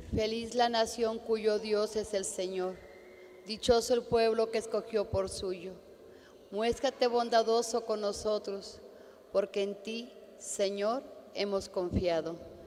Feliz la nación cuyo Dios es el Señor. Dichoso el pueblo que escogió por suyo. Muéstrate bondadoso con nosotros, porque en ti, Señor, hemos confiado.